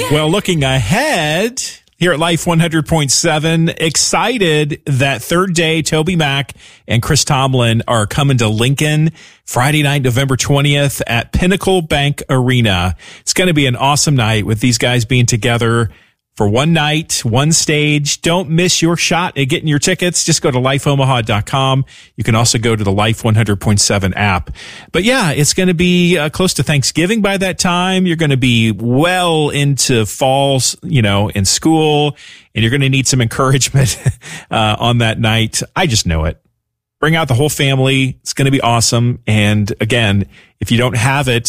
Well, looking ahead here at Life 100.7, excited that third day, Toby Mac and Chris Tomlin are coming to Lincoln Friday night, November 20th at Pinnacle Bank Arena. It's going to be an awesome night with these guys being together for one night, one stage. Don't miss your shot at getting your tickets. Just go to lifeomaha.com. You can also go to the Life 100.7 app. But yeah, it's going to be close to Thanksgiving by that time. You're going to be well into falls, in school, and you're going to need some encouragement on that night. I just know it. Bring out the whole family. It's going to be awesome. And again, if you don't have it,